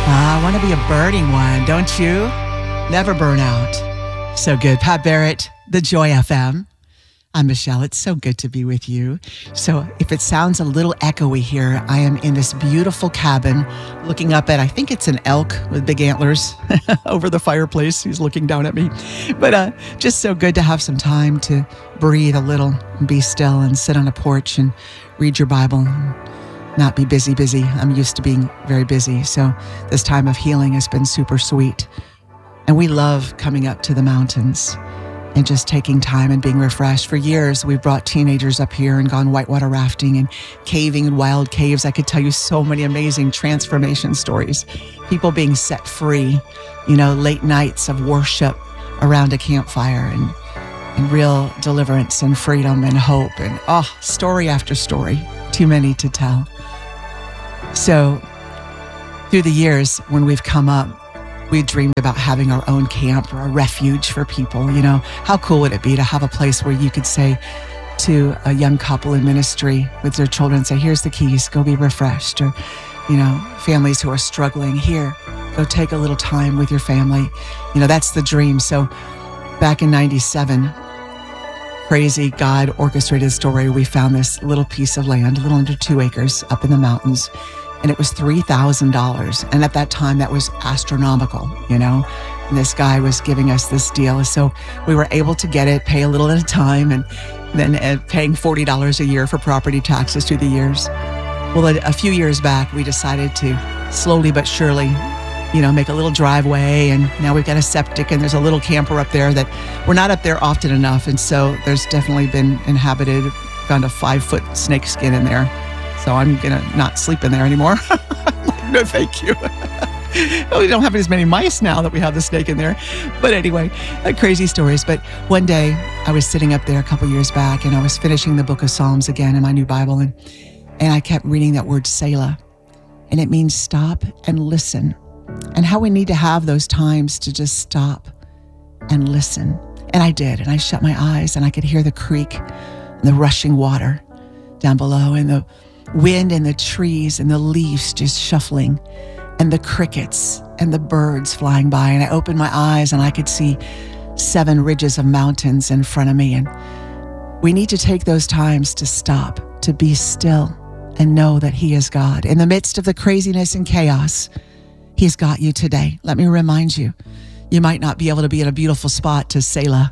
I want to be a burning one, don't you? Never burn out. So good. Pat Barrett, The Joy FM. I'm Michelle. It's so good to be with you. So if it sounds a little echoey here, I am in this beautiful cabin looking up at, I think it's an elk with big antlers over the fireplace. He's looking down at me. But just so good to have some time to breathe a little and be still and sit on a porch and read your Bible and not be busy. I'm used to being very busy. So this time of healing has been super sweet. And we love coming up to the mountains and just taking time and being refreshed. For years, we've brought teenagers up here and gone whitewater rafting and caving in wild caves. I could tell you so many amazing transformation stories. People being set free, late nights of worship around a campfire and real deliverance and freedom and hope and story after story, too many to tell. So through the years, when we've come up, we dreamed about having our own camp or a refuge for people. How cool would it be to have a place where you could say to a young couple in ministry with their children, say, here's the keys, go be refreshed. Or, families who are struggling, here, go take a little time with your family. That's the dream. So back in 97, crazy God orchestrated story. We found this little piece of land, a little under 2 acres up in the mountains. And it was $3,000. And at that time, that was astronomical, And this guy was giving us this deal. So we were able to get it, pay a little at a time, and then paying $40 a year for property taxes through the years. Well, a few years back, we decided to slowly but surely, make a little driveway. And now we've got a septic and there's a little camper up there that we're not up there often enough. And so there's definitely been inhabited, found a 5-foot snake skin in there. So I'm going to not sleep in there anymore. No, thank you. We don't have as many mice now that we have the snake in there. But anyway, crazy stories. But one day I was sitting up there a couple years back and I was finishing the book of Psalms again in my new Bible. And I kept reading that word Selah. And it means stop and listen. And how we need to have those times to just stop and listen. And I did. And I shut my eyes and I could hear the creek and the rushing water down below and the wind and the trees and the leaves just shuffling and the crickets and the birds flying by. And I opened my eyes and I could see 7 ridges of mountains in front of me. And we need to take those times to stop, to be still and know that He is God. In the midst of the craziness and chaos, He's got you today. Let me remind you, you might not be able to be in a beautiful spot to Selah.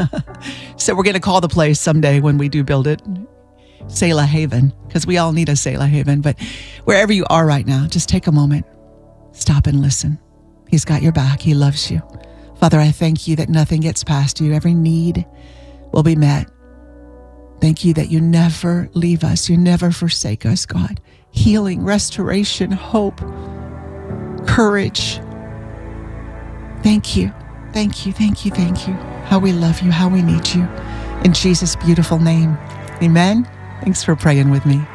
So we're going to call the place someday when we do build it Selah Haven, because we all need a Selah Haven. But wherever you are right now, just take a moment, stop and listen. He's got your back. He loves you. Father, I thank you that nothing gets past you. Every need will be met. Thank you that you never leave us. You never forsake us, God. Healing, restoration, hope, courage. Thank you. Thank you. Thank you. Thank you. How we love you, how we need you. In Jesus' beautiful name. Amen. Thanks for praying with me.